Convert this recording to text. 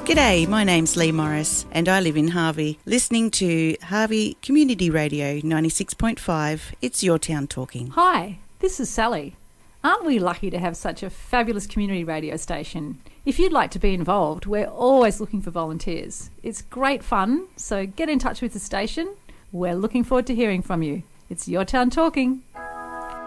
G'day, my name's Lee Morris and I live in Harvey, listening to Harvey Community Radio 96.5. It's Your Town Talking. Hi, this is Sally. Aren't we lucky to have such a fabulous community radio station? If you'd like to be involved, we're always looking for volunteers. It's great fun, so get in touch with the station. We're looking forward to hearing from you. It's Your Town Talking.